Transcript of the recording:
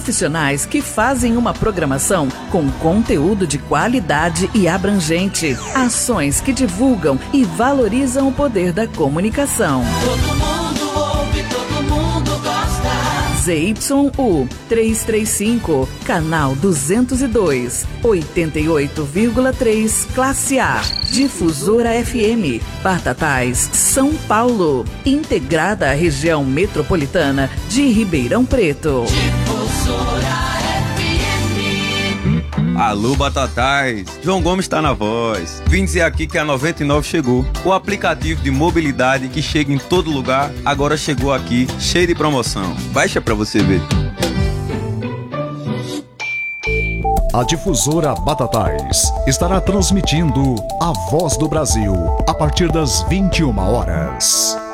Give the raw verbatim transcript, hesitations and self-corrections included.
profissionais que fazem uma programação com conteúdo de qualidade e abrangente. Ações que divulgam e valorizam o poder da comunicação. Todo mundo ouve, todo mundo gosta. Z Y U trezentos e trinta e cinco, canal duzentos e dois, oitenta e oito vírgula três, classe A. Difusora F M, Batatais, São Paulo. Integrada à região metropolitana de Ribeirão Preto. Difusora F M. Alô, Batatais! João Gomes está na voz. Vim dizer aqui que a noventa e nove chegou. O aplicativo de mobilidade que chega em todo lugar, agora chegou aqui, cheio de promoção. Baixa pra você ver. A Difusora Batatais estará transmitindo A Voz do Brasil a partir das vinte e uma horas.